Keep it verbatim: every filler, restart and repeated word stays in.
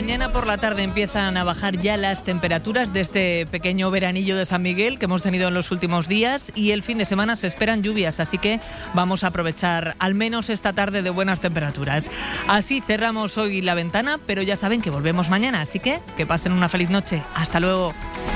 Mañana por la tarde empiezan a bajar ya las temperaturas de este pequeño veranillo de San Miguel que hemos tenido en los últimos días, y el fin de semana se esperan lluvias, así que vamos a aprovechar al menos esta tarde de buenas temperaturas. Así cerramos hoy La Ventana, pero ya saben que volvemos mañana, así que que pasen una feliz noche. Hasta luego.